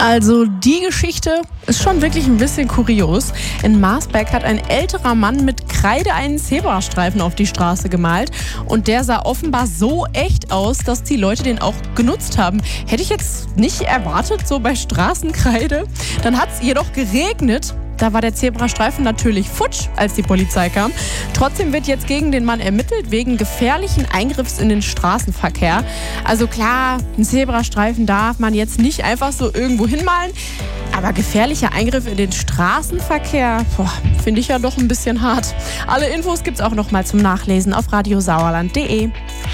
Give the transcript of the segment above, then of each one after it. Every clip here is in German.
Also die Geschichte ist schon wirklich ein bisschen kurios. In Marsberg hat ein älterer Mann mit Kreide einen Zebrastreifen auf die Straße gemalt. Und der sah offenbar so echt aus, dass die Leute den auch genutzt haben. Hätte ich jetzt nicht erwartet, so bei Straßenkreide. Dann hat es jedoch geregnet. Da war der Zebrastreifen natürlich futsch, als die Polizei kam. Trotzdem wird jetzt gegen den Mann ermittelt, wegen gefährlichen Eingriffs in den Straßenverkehr. Also klar, einen Zebrastreifen darf man jetzt nicht einfach so irgendwo hinmalen. Aber gefährlicher Eingriff in den Straßenverkehr, finde ich ja doch ein bisschen hart. Alle Infos gibt's auch noch mal zum Nachlesen auf radiosauerland.de.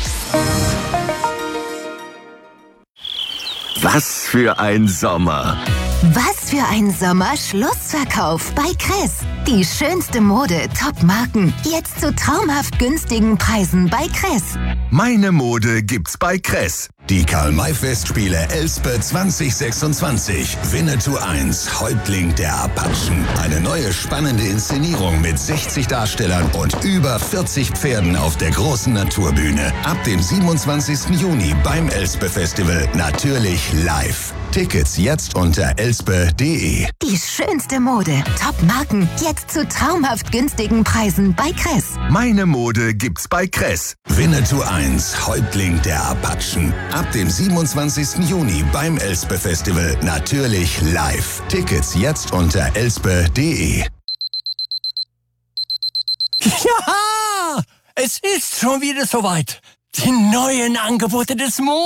Was für ein Sommer! Was für ein Sommer-Schlussverkauf bei Kress. Die schönste Mode, Top-Marken. Jetzt zu traumhaft günstigen Preisen bei Kress. Meine Mode gibt's bei Kress. Die Karl-May-Festspiele Elspe 2026. Winnetou 1, Häuptling der Apachen. Eine neue spannende Inszenierung mit 60 Darstellern und über 40 Pferden auf der großen Naturbühne. Ab dem 27. Juni beim Elspe-Festival. Natürlich live. Tickets jetzt unter elspe.de. Die schönste Mode, Top-Marken. Jetzt zu traumhaft günstigen Preisen bei Kress. Meine Mode gibt's bei Kress. Winnetou 1, Häuptling der Apachen. Ab dem 27. Juni beim Elspe-Festival. Natürlich live. Tickets jetzt unter elspe.de. Ja, es ist schon wieder soweit. Die neuen Angebote des Monats.